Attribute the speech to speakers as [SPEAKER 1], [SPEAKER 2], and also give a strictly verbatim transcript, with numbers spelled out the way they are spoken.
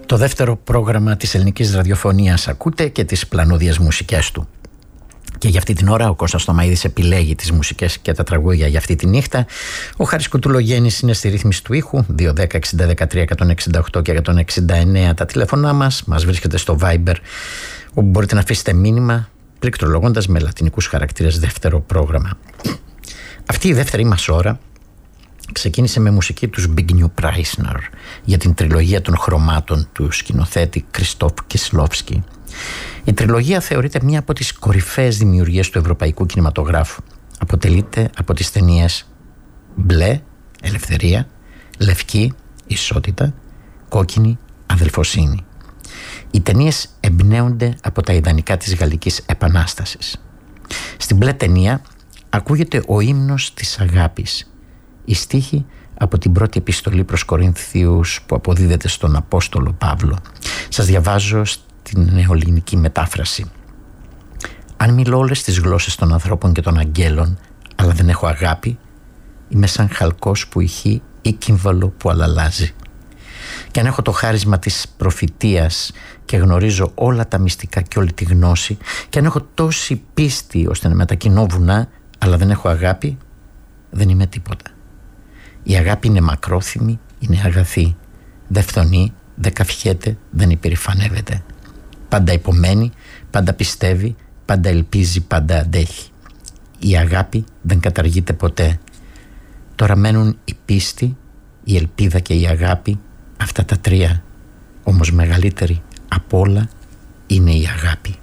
[SPEAKER 1] Το δεύτερο πρόγραμμα της ελληνικής ραδιοφωνίας ακούτε και τις πλανούδιες μουσικές του. Και για αυτή την ώρα ο Κώστας Τωμαΐδης επιλέγει τις μουσικές και τα τραγούδια για αυτή τη νύχτα. Ο Χάρης Κουτουλογέννης είναι στη ρύθμιση του ήχου. δύο δέκα εξήντα δεκατρία εκατόν εξήντα οκτώ και εκατόν εξήντα εννέα τα τηλέφωνά μας. Μας βρίσκεται στο Viber, όπου μπορείτε να αφήσετε μήνυμα πληκτρολογώντας με λατινικούς χαρακτήρες δεύτερο πρόγραμμα. Αυτή η δεύτερη μας ώρα ξεκίνησε με μουσική τους Zbigniew Preissner για την τριλογία των χρωμάτων του σκηνοθέτη Κριστόφ Κισλόφσκι. Η τριλογία θεωρείται μία από τις κορυφαίες δημιουργίες του ευρωπαϊκού κινηματογράφου. Αποτελείται από τις ταινίες Μπλε, Ελευθερία, Λευκή, Ισότητα, Κόκκινη, Αδελφοσύνη. Οι ταινίες εμπνέονται από τα ιδανικά της Γαλλικής Επανάστασης. Στην Μπλε ταινία ακούγεται ο ύμνος της αγάπης, η στίχη από την πρώτη επιστολή προς Κορινθίους που αποδίδεται στον Απόστολο Παύλο. Σας διαβάζω την νεοελληνική μετάφραση. Αν μιλώ όλες τις γλώσσες των ανθρώπων και των αγγέλων, αλλά δεν έχω αγάπη, είμαι σαν χαλκός που ηχεί ή κύμβαλο που αλλαλάζει. Και αν έχω το χάρισμα της προφητείας και γνωρίζω όλα τα μυστικά και όλη τη γνώση, και αν έχω τόση πίστη ώστε να μετακινώ βουνά, αλλά δεν έχω αγάπη, δεν είμαι τίποτα. Η αγάπη είναι μακρόθυμη, είναι αγαθή, δεν φθονεί, δεν καυχέται, δεν υπερηφανεύεται. Πάντα υπομένει, πάντα πιστεύει, πάντα ελπίζει, πάντα αντέχει. Η αγάπη δεν καταργείται ποτέ. Τώρα μένουν η πίστη, η ελπίδα και η αγάπη, αυτά τα τρία. Όμως μεγαλύτερη απ' όλα είναι η αγάπη.